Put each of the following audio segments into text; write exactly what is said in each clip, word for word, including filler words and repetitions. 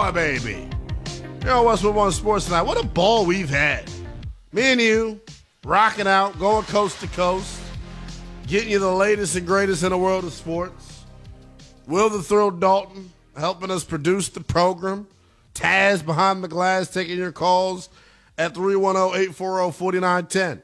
Oh, baby. You know, Westwood One Sports tonight. What a ball we've had. Me and you, rocking out, going coast to coast, getting you the latest and greatest in the world of sports. Will the Thrill Dalton helping us produce the program. Taz behind the glass taking your calls at three one zero, eight four zero, four nine one zero.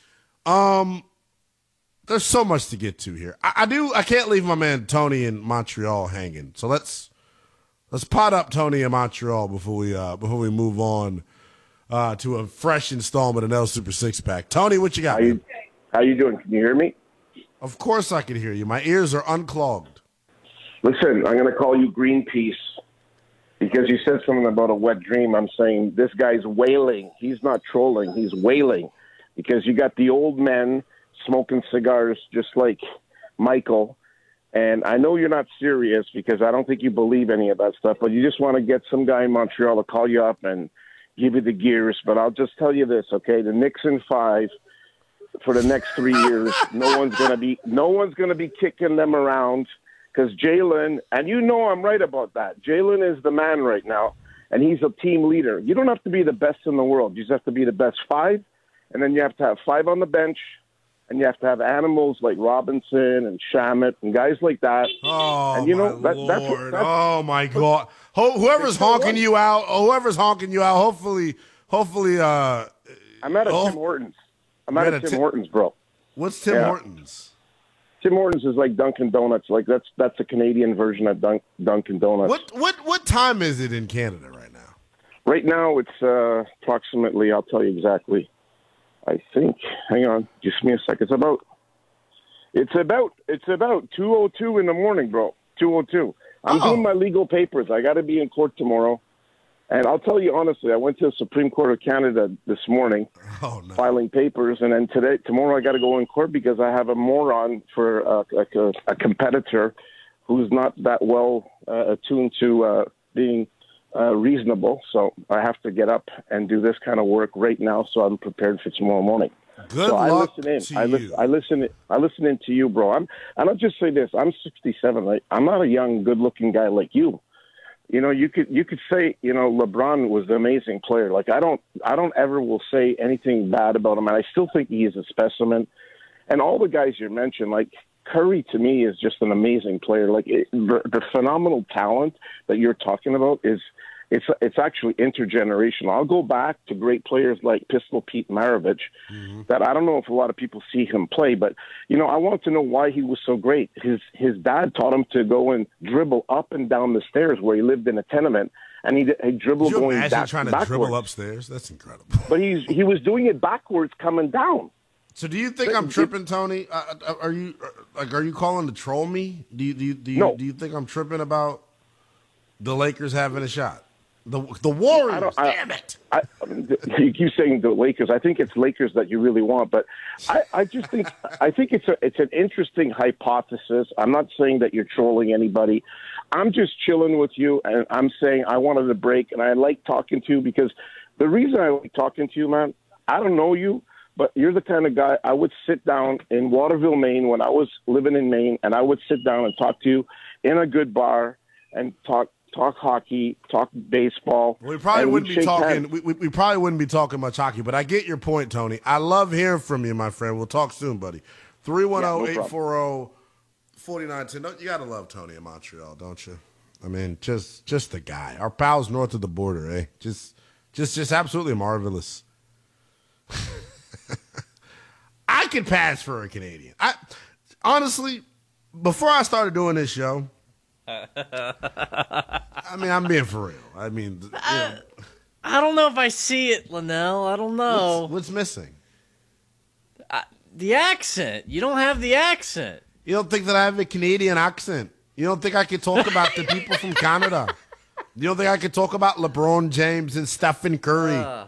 Um, there's so much to get to here. I, I do. I can't leave my man Tony in Montreal hanging. So let's let's pot up Tony in Montreal before we uh, before we move on uh, to a fresh installment of L Super Six Pack. Tony, what you got? How you, how you doing? Can you hear me? Of course I can hear you. My ears are unclogged. Listen, I'm going to call you Greenpeace because you said something about a wet dream. I'm saying this guy's wailing. He's not trolling. He's wailing because you got the old men smoking cigars just like Michael. And I know you're not serious because I don't think you believe any of that stuff, but you just want to get some guy in Montreal to call you up and give you the gears. But I'll just tell you this, okay? The Knicks in five for the next three years. No one's going to be no one's going to be kicking them around. Because Jalen, and you know I'm right about that, Jalen is the man right now, and he's a team leader. You don't have to be the best in the world. You just have to be the best five, and then you have to have five on the bench, and you have to have animals like Robinson and Shamet and guys like that. Oh, and you know, my that, Lord. That's, that's, oh, my God. Ho- whoever's honking you out, whoever's honking you out, hopefully, hopefully. Uh, I'm at a oh, Tim Hortons. I'm at a Tim t- Hortons, bro. What's Tim yeah. Hortons? Tim Hortons is like Dunkin' Donuts. Like that's that's a Canadian version of Dunk, Dunkin' Donuts. What what what time is it in Canada right now? Right now it's uh, approximately. I'll tell you exactly. I think. Hang on, just give me a second. It's about. It's about. It's about two oh two in the morning, bro. Two oh two. I'm oh. doing my legal papers. I got to be in court tomorrow. And I'll tell you honestly, I went to the Supreme Court of Canada this morning, oh, no. filing papers, and then today, tomorrow, I got to go in court because I have a moron for uh, like a, a competitor who's not that well uh, attuned to uh, being uh, reasonable. So I have to get up and do this kind of work right now, so I'm prepared for tomorrow morning. Good so luck I listen in. to I listen. you. I listen. I listen in to you, bro. I'm. And I'll just say this: I'm sixty-seven. Right? I'm not a young, good-looking guy like you. You know, you could you could say, you know, LeBron was an amazing player. Like I don't I don't ever will say anything bad about him, and I still think he is a specimen. And all the guys you mentioned, like Curry, to me is just an amazing player. Like it, the, the phenomenal talent that you're talking about is it's it's actually intergenerational. I'll go back to great players like Pistol Pete Maravich, mm-hmm. that I don't know if a lot of people see him play, but you know, I want to know why he was so great. His his dad taught him to go and dribble up and down the stairs where he lived in a tenement, and he he dribbled Could you going imagine back, trying to backwards. dribble upstairs? That's incredible. But he's he was doing it backwards coming down. So do you think I'm tripping, Tony? Uh, are you like are you calling to troll me? Do you do you do you, no. do you think I'm tripping about the Lakers having a shot? The the Warriors, I damn it! I, you keep saying the Lakers. I think it's Lakers that you really want, but I, I just think I think it's a it's an interesting hypothesis. I'm not saying that you're trolling anybody. I'm just chilling with you, and I'm saying I wanted a break, and I like talking to you because the reason I like talking to you, man, I don't know you, but you're the kind of guy I would sit down in Waterville, Maine, when I was living in Maine, and I would sit down and talk to you in a good bar and talk. Talk hockey, talk baseball. We probably wouldn't be talking. We, we, we probably wouldn't be talking much hockey, but I get your point, Tony. I love hearing from you, my friend. We'll talk soon, buddy. three one zero, eight four zero, four nine one zero. You gotta love Tony in Montreal, don't you? I mean, just just the guy. Our pals north of the border, eh? Just just just absolutely marvelous. I could pass for a Canadian. I honestly, before I started doing this show. I mean, I'm being for real. I mean, you know. I, I don't know if I see it, Linnell. I don't know. What's, what's missing? Uh, the accent. You don't have the accent. You don't think that I have a Canadian accent? You don't think I could talk about the people from Canada? You don't think I could talk about LeBron James and Stephen Curry? Uh,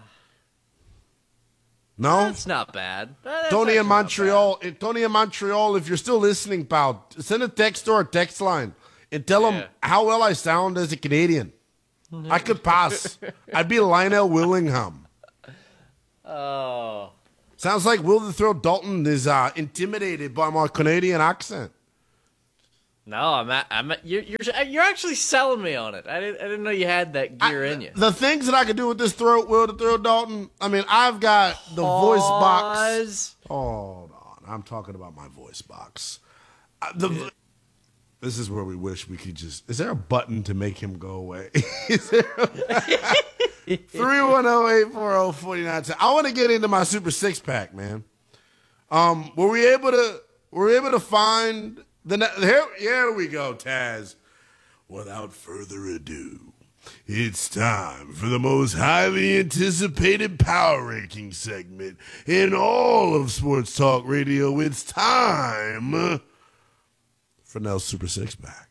no? That's not bad. That's Tony in Montreal. Tony in Montreal, if you're still listening, pal, send a text or a text line. And tell yeah. them how well I sound as a Canadian. I could pass. I'd be Lionel Willingham. Oh. Sounds like Will the Thrill Dalton is uh, intimidated by my Canadian accent. No, I'm at, I'm at, you're, you're you're actually selling me on it. I didn't I didn't know you had that gear I, in you. The things that I can do with this throat, Will, to throw Dalton. I mean, I've got the Pause. voice box. Hold on, I'm talking about my voice box. Uh, the, yeah. This is where we wish we could just. Is there a button to make him go away? Is there? Three one zero eight four zero forty nine ten. I want to get into my super six pack, man. Um, were we able to? Were we able to find? The, here, here we go, Taz. Without further ado, it's time for the most highly anticipated power ranking segment in all of Sports Talk Radio. It's time for Nell's Super Six Pack.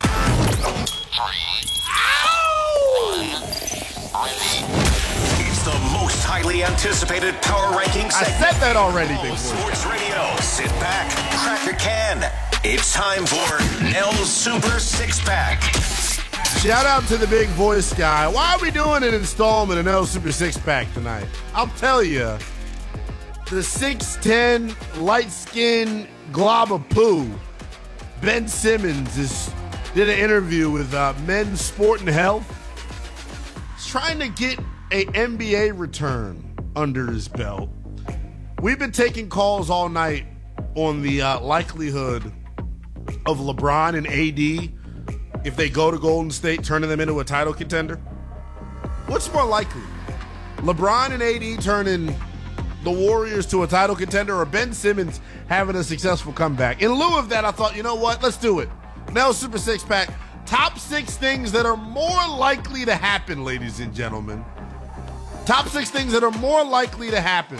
It's the most highly anticipated power ranking segment. I said that already, big boy. Sports Radio. Sit back, crack a can. It's time for Nell's Super Six Pack. Shout out to the big voice guy. Why are we doing an installment of Nell's Super Six Pack tonight? I'll tell you, the six ten light-skinned glob of poo, Ben Simmons, is, did an interview with uh, Men's Sport and Health. He's trying to get a N B A return under his belt. We've been taking calls all night on the uh, likelihood of LeBron and A D, if they go to Golden State, turning them into a title contender. What's more likely? LeBron and A D turning the Warriors to a title contender, or Ben Simmons having a successful comeback? In lieu of that, I thought, you know what? Let's do it. Nell's Super Six Pack. Top six things that are more likely to happen, ladies and gentlemen. Top six things that are more likely to happen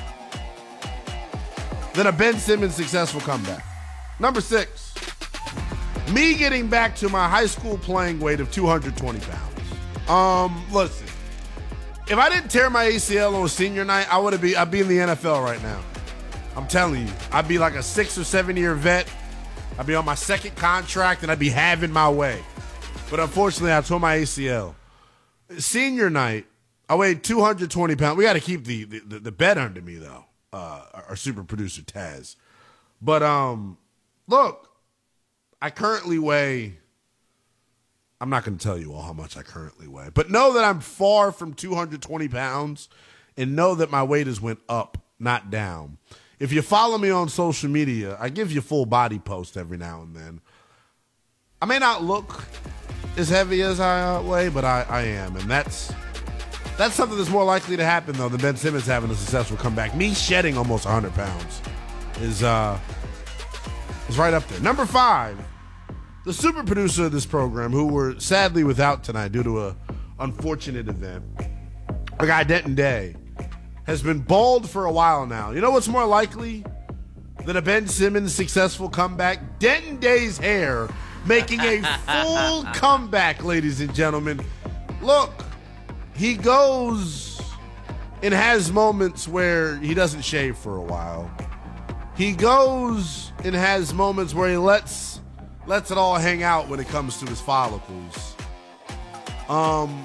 than a Ben Simmons successful comeback. Number six, me getting back to my high school playing weight of two hundred twenty pounds. Um, listen, if I didn't tear my A C L on senior night, I would be, I'd be in the N F L right now. I'm telling you, I'd be like a six or seven year vet. I'd be on my second contract and I'd be having my way. But unfortunately, I tore my A C L. Senior night, I weighed two hundred twenty pounds. We got to keep the, the, the bet under me, though, uh, our super producer, Taz. But um, look, I currently weigh, I'm not going to tell you all how much I currently weigh, but know that I'm far from two hundred twenty pounds and know that my weight has went up, not down. If you follow me on social media, I give you full body posts every now and then. I may not look as heavy as I uh, weigh, but I, I am, and that's that's something that's more likely to happen, though, than Ben Simmons having a successful comeback. Me shedding almost one hundred pounds is uh, is right up there. Number five, the super producer of this program, who we're sadly without tonight due to a unfortunate event, our guy Denton Day, has been bald for a while now. You know what's more likely than a Ben Simmons successful comeback? Denton Day's hair making a full comeback, ladies and gentlemen. Look, he goes and has moments where he doesn't shave for a while. He goes and has moments where he lets lets it all hang out when it comes to his follicles. Um,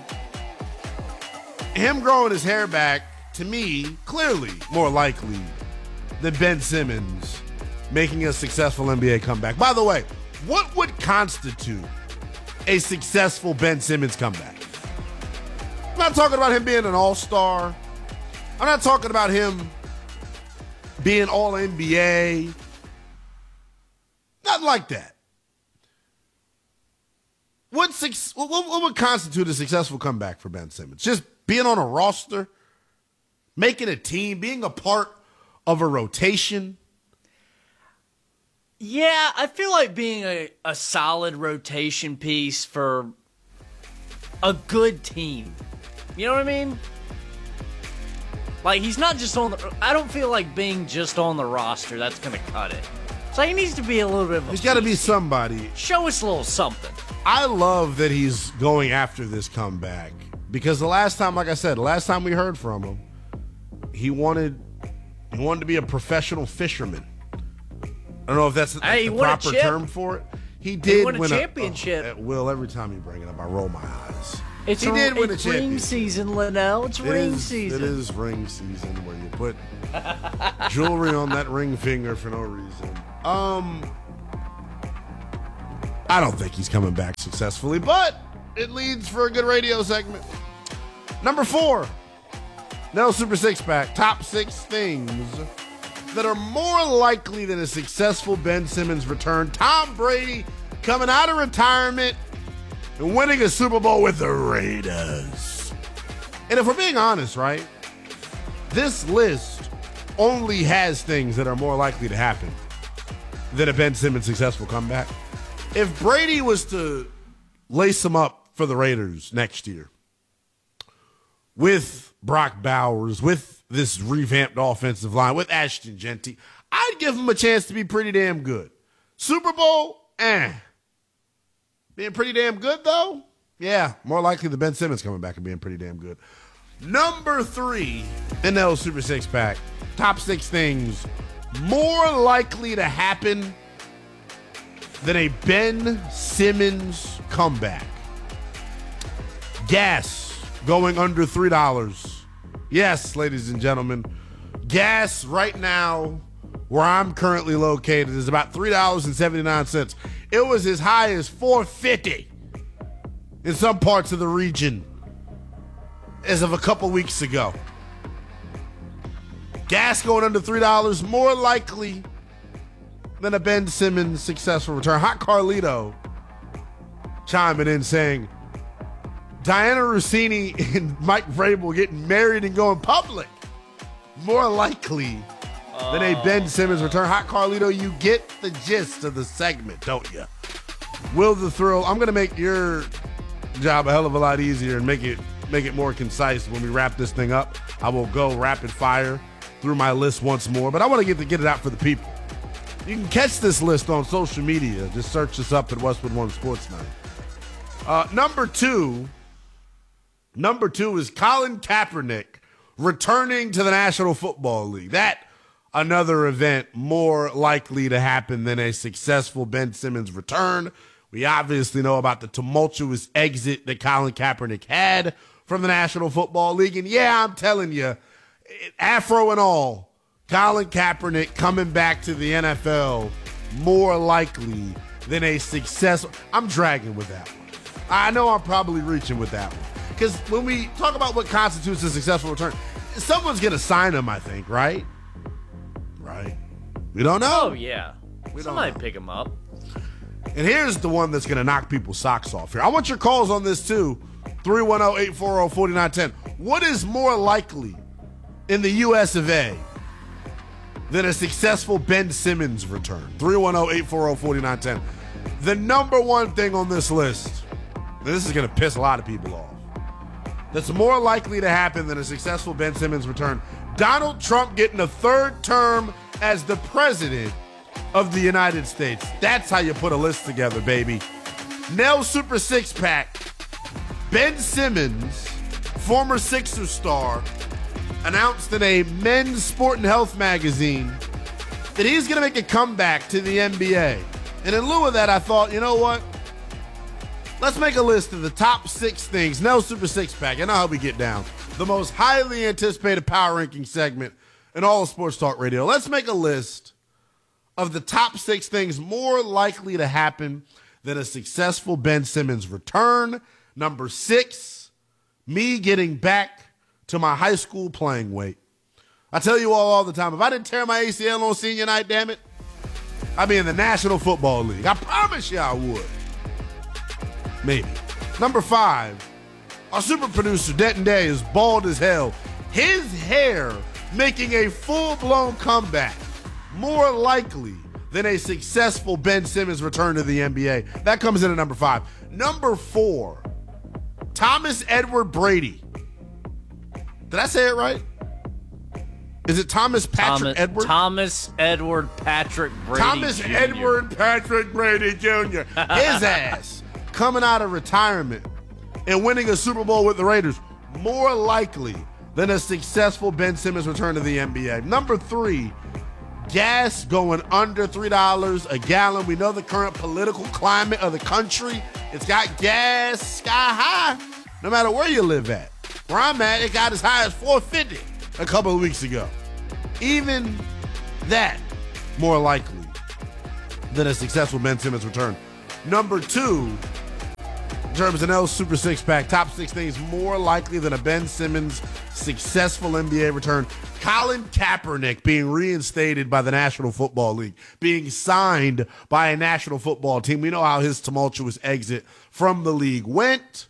him growing his hair back, to me, clearly more likely than Ben Simmons making a successful N B A comeback. By the way, what would constitute a successful Ben Simmons comeback? I'm not talking about him being an all-star. I'm not talking about him being all N B A. Nothing like that. What, what, what would constitute a successful comeback for Ben Simmons? Just being on a roster? Making a team, being a part of a rotation? Yeah, I feel like being a, a solid rotation piece for a good team. You know what I mean? Like, he's not just on the... I don't feel like being just on the roster, that's going to cut it. So he needs to be a little bit of a... He's got to be somebody. Show us a little something. I love that he's going after this comeback. Because the last time, like I said, the last time we heard from him, He wanted, he wanted to be a professional fisherman. I don't know if that's the, hey, the proper term for it. He did he won a win championship. A, oh, Will, every time you bring it up, I roll my eyes. It's he a, did win a it's championship. ring season, Linnell. It's it ring is, season. It is ring season where you put jewelry on that ring finger for no reason. Um, I don't think he's coming back successfully, but it leads for a good radio segment. Number four, Nell Super Six Pack, top six things that are more likely than a successful Ben Simmons return. Tom Brady coming out of retirement and winning a Super Bowl with the Raiders. And if we're being honest, right, this list only has things that are more likely to happen than a Ben Simmons successful comeback. If Brady was to lace him up for the Raiders next year with Brock Bowers, with this revamped offensive line, with Ashton Genty, I'd give him a chance to be pretty damn good. Super Bowl, eh. Being pretty damn good, though? Yeah, more likely than Ben Simmons coming back and being pretty damn good. Number three, N L Super Six Pack. Top six things more likely to happen than a Ben Simmons comeback. Gas going under three dollars. Yes, ladies and gentlemen, gas right now where I'm currently located is about three dollars and seventy-nine cents. It was as high as four dollars and fifty cents in some parts of the region as of a couple weeks ago. Gas going under three dollars, more likely than a Ben Simmons successful return. Hot Carlito chiming in saying, Diana Rossini and Mike Vrabel getting married and going public. More likely oh, than a Ben Simmons return. Hot Carlito, you get the gist of the segment, don't you? Will the Thrill, I'm going to make your job a hell of a lot easier and make it make it more concise when we wrap this thing up. I will go rapid fire through my list once more, but I want to get to get it out for the people. You can catch this list on social media. Just search us up at Westwood One Sports Night. Uh, number two, number two is Colin Kaepernick returning to the National Football League. That another event more likely to happen than a successful Ben Simmons return. We obviously know about the tumultuous exit that Colin Kaepernick had from the National Football League. And yeah, I'm telling you, afro and all, Colin Kaepernick coming back to the N F L more likely than a successful. I'm dragging with that one. I know I'm probably reaching with that one. Because when we talk about what constitutes a successful return, someone's going to sign him, I think, right? Right. We don't know. Oh, yeah. We Somebody don't know. pick him up. And here's the one that's going to knock people's socks off here. I want your calls on this, too. three one zero, eight four zero, four nine one zero. What is more likely in the U S of A than a successful Ben Simmons return? three one zero, eight four zero, four nine one zero. The number one thing on this list, and this is going to piss a lot of people off, that's more likely to happen than a successful Ben Simmons return: Donald Trump getting a third term as the president of the United States. That's how you put a list together, baby. Nell Super Six Pack. Ben Simmons, former Sixers star, announced in a Men's Sport and Health magazine that he's going to make a comeback to the N B A. And in lieu of that, I thought, you know what? Let's make a list of the top six things. Nell Super Six Pack. I know how we get down. The most highly anticipated power ranking segment in all of Sports Talk Radio. Let's make a list of the top six things more likely to happen than a successful Ben Simmons return. Number six, me getting back to my high school playing weight. I tell you all all the time, if I didn't tear my A C L on senior night, damn it, I'd be in the National Football League. I promise you I would. Maybe. Number five, our super producer, Denton Day, is bald as hell. His hair making a full-blown comeback, more likely than a successful Ben Simmons return to the N B A. That comes in at number five. Number four, Thomas Edward Brady. Did I say it right? Is it Thomas Patrick Thomas, Edward? Thomas Edward Patrick Brady Thomas Junior Edward Patrick Brady Junior His ass coming out of retirement and winning a Super Bowl with the Raiders, more likely than a successful Ben Simmons return to the N B A. Number three, gas going under three dollars a gallon. We know the current political climate of the country. It's got gas sky high, no matter where you live at. Where I'm at, it got as high as four dollars and fifty cents a couple of weeks ago. Even that, more likely than a successful Ben Simmons return. Number two, in terms of Nell's Super Six Pack, top six things more likely than a Ben Simmons successful N B A return. Colin Kaepernick being reinstated by the National Football League, being signed by a National Football team. We know how his tumultuous exit from the league went,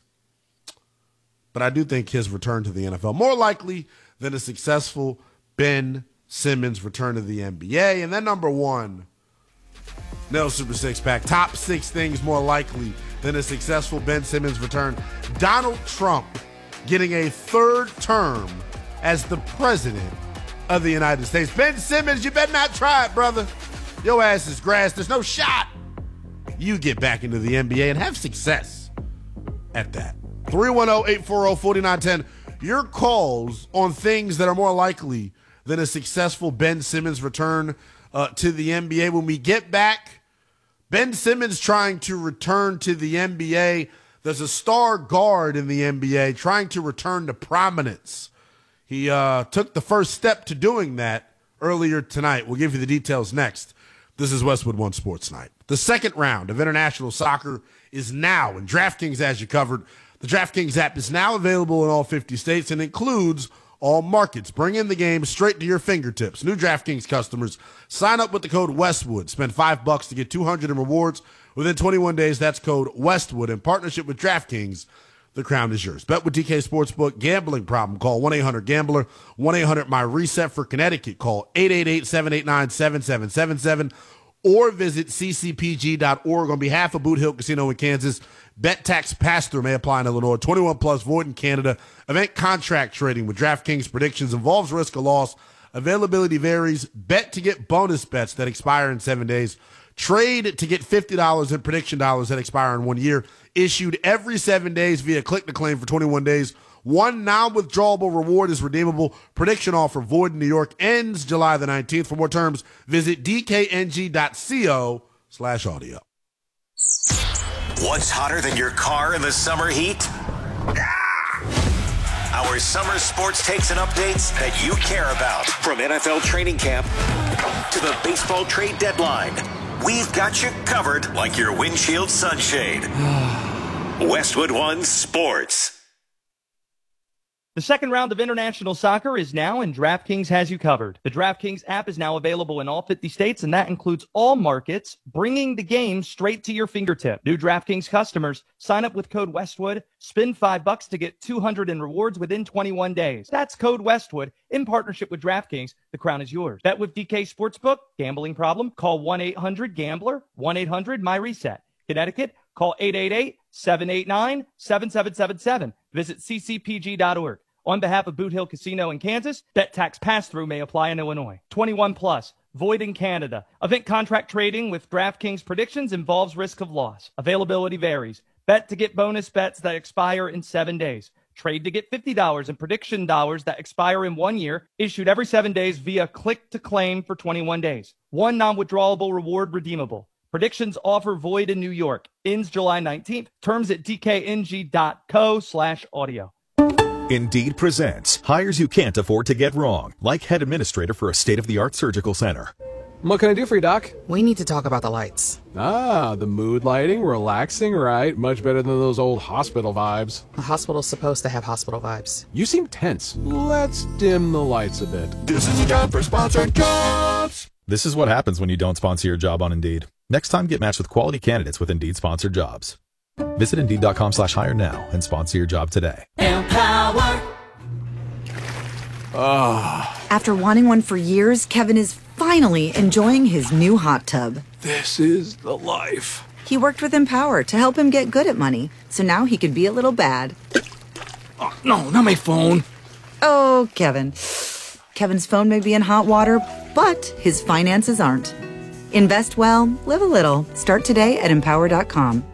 but I do think his return to the N F L more likely than a successful Ben Simmons return to the N B A. And then number one, Nell's Super Six Pack, top six things more likely than a successful Ben Simmons return. Donald Trump getting a third term as the president of the United States. Ben Simmons, you better not try it, brother. Your ass is grass. There's no shot you get back into the N B A and have success at that. three one zero, eight four zero, four nine one zero. Your calls on things that are more likely than a successful Ben Simmons return uh, to the N B A. When we get back, Ben Simmons trying to return to the N B A. There's a star guard in the N B A trying to return to prominence. He uh, took the first step to doing that earlier tonight. We'll give you the details next. This is Westwood One Sports Night. The second round of international soccer is now, and DraftKings has you covered. The DraftKings app is now available in all fifty states and includes all markets. Bring in the game straight to your fingertips. New DraftKings customers, sign up with the code Westwood. Spend five bucks to get two hundred in rewards within twenty-one days. That's code Westwood. In partnership with DraftKings, the crown is yours. Bet with D K Sportsbook. Gambling problem? Call one eight hundred gambler. one eight hundred my reset for Connecticut. Call eight eight eight, seven eight nine, seven seven seven seven or visit c c p g dot org. On behalf of Boot Hill Casino in Kansas, bet tax pass-through may apply in Illinois. twenty-one plus, void in Canada. Event contract trading with DraftKings predictions involves risk of loss. Availability varies. Bet to get bonus bets that expire in seven days. Trade to get fifty dollars in prediction dollars that expire in one year. Issued every seven days via click to claim for twenty-one days. One non-withdrawable reward is redeemable. Prediction offer void in New York ends July the nineteenth. For more terms, visit d k n g dot co slash audio. What's hotter than your car in the summer heat? Our summer sports takes and updates that you care about. From N F L training camp to the baseball trade deadline, we've got you covered like your windshield sunshade. Westwood One Sports. The second round of international soccer is now, and DraftKings has you covered. The DraftKings app is now available in all fifty states, and that includes all markets, bringing the game straight to your fingertip. New DraftKings customers, sign up with code Westwood, spend five bucks to get two hundred in rewards within twenty-one days. That's code Westwood in partnership with DraftKings. The crown is yours. Bet with D K Sportsbook. Gambling problem? Call one eight hundred gambler, one eight hundred my reset. Connecticut, call eight eight eight, seven eight nine, seven seven seven seven. Visit c c p g dot org. On behalf of Boot Hill Casino in Kansas, bet tax pass-through may apply in Illinois. twenty-one plus, void in Canada. Event contract trading with DraftKings predictions involves risk of loss. Availability varies. Bet to get bonus bets that expire in seven days. Trade to get fifty dollars in prediction dollars that expire in one year. Issued every seven days via click to claim for twenty-one days. One non-withdrawable reward redeemable. Predictions offer void in New York. Ends July nineteenth. Terms at d k n g dot co slash audio. Indeed presents hires you can't afford to get wrong, like head administrator for a state-of-the-art surgical center. What can I do for you, Doc? We need to talk about the lights. Ah, the mood lighting, relaxing, right? Much better than those old hospital vibes. A hospital's supposed to have hospital vibes. You seem tense. Let's dim the lights a bit. This is a job for sponsored jobs. This is what happens when you don't sponsor your job on Indeed. Next time, get matched with quality candidates with Indeed sponsored jobs. Visit Indeed.com slash hire now and sponsor your job today. Empower. Ah. After wanting one for years, Kevin is finally enjoying his new hot tub. This is the life. He worked with Empower to help him get good at money, so now he can be a little bad. Oh, no, not my phone. Oh, Kevin. Kevin's phone may be in hot water, but his finances aren't. Invest well, live a little. Start today at empower dot com.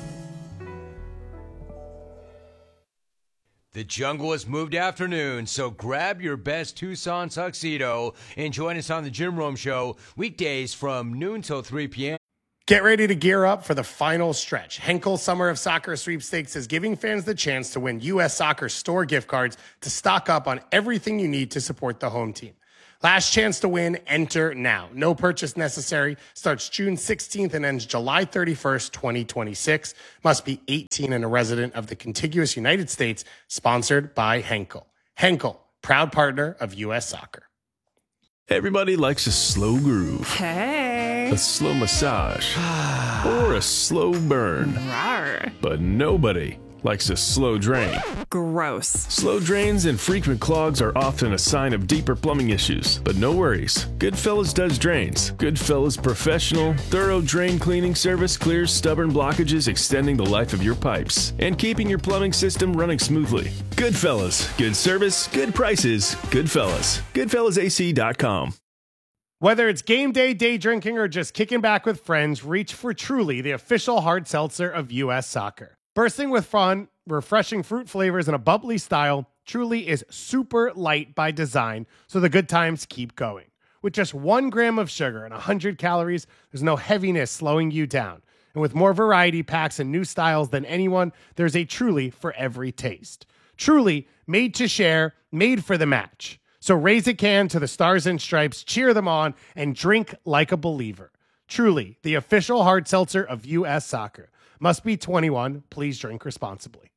The jungle has moved afternoon, so grab your best Tucson tuxedo and join us on the Jim Rome Show weekdays from noon till three p.m. Get ready to gear up for the final stretch. Henkel Summer of Soccer Sweepstakes is giving fans the chance to win U S Soccer store gift cards to stock up on everything you need to support the home team. Last chance to win, enter now. No purchase necessary. Starts June sixteenth and ends July thirty-first, twenty twenty-six. Must be eighteen and a resident of the contiguous United States. Sponsored by Henkel. Henkel, proud partner of U S Soccer. Everybody likes a slow groove. Hey. A slow massage. Or a slow burn. Rawr. But nobody likes a slow drain. Gross. Slow drains and frequent clogs are often a sign of deeper plumbing issues. But no worries. Goodfellas does drains. Goodfellas professional, thorough drain cleaning service clears stubborn blockages, extending the life of your pipes and keeping your plumbing system running smoothly. Goodfellas. Good service, good prices. Goodfellas. Goodfellas A C dot com. Whether it's game day, day drinking, or just kicking back with friends, reach for Truly, the official hard seltzer of U S Soccer. Bursting with fun, refreshing fruit flavors, and a bubbly style, Truly is super light by design, so the good times keep going. With just one gram of sugar and one hundred calories, there's no heaviness slowing you down. And with more variety packs and new styles than anyone, there's a Truly for every taste. Truly, made to share, made for the match. So raise a can to the Stars and Stripes, cheer them on, and drink like a believer. Truly, the official hard seltzer of U S Soccer. Must be twenty-one. Please drink responsibly.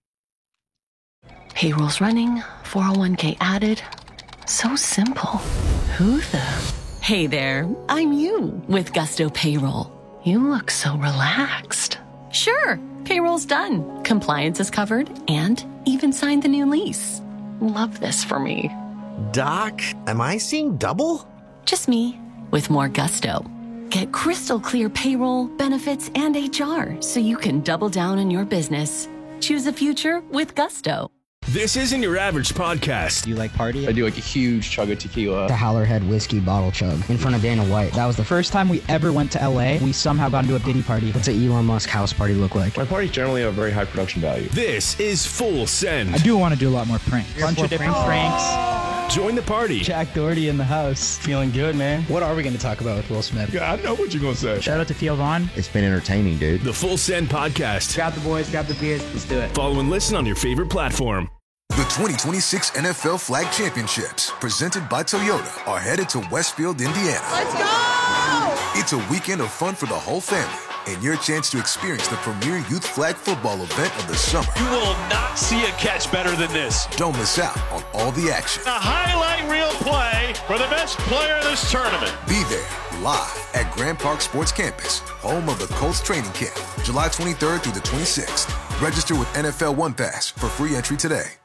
Payroll's running, four oh one k added. So simple. Who the? Hey there, I'm you with Gusto Payroll. You look so relaxed. Sure, payroll's done. Compliance is covered and even signed the new lease. Love this for me. Doc, am I seeing double? Just me with more gusto. Get crystal clear payroll, benefits, and H R so you can double down on your business. Choose a future with Gusto. This isn't your average podcast. Do you like party? I do like a huge chug of tequila. The Howlerhead whiskey bottle chug in front of Dana White. That was the first time we ever went to L A. We somehow got into a Diddy party. What's an Elon Musk house party look like? My parties generally have very high production value. This is Full Send. I do want to do a lot more pranks. Bunch of different pranks. Join the party. Jack Doherty in the house. Feeling good, man. What are we going to talk about with Will Smith? Yeah, I know what you're going to say. Shout out to Theo Vaughn. It's been entertaining, dude. The Full Send Podcast. Grab the boys, grab the beers. Let's do it. Follow and listen on your favorite platform. The twenty twenty-six N F L Flag Championships, presented by Toyota, are headed to Westfield, Indiana. Let's go! It's a weekend of fun for the whole family and your chance to experience the premier youth flag football event of the summer. You will not see a catch better than this. Don't miss out on all the action. A highlight reel play for the best player in this tournament. Be there live at Grand Park Sports Campus, home of the Colts training camp, July twenty-third through the twenty-sixth. Register with N F L One Pass for free entry today.